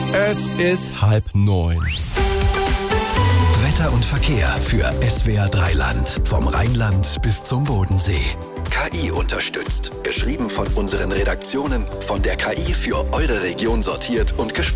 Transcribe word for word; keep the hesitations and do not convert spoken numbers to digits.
Es ist halb neun. Wetter und Verkehr für S W R drei Land. Vom Rheinland bis zum Bodensee. K I unterstützt. Geschrieben von unseren Redaktionen, von der K I für eure Region sortiert und gesprochen.